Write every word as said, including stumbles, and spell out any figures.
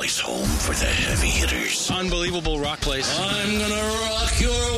place home for the heavy hitters. Unbelievable rock place. I'm gonna rock your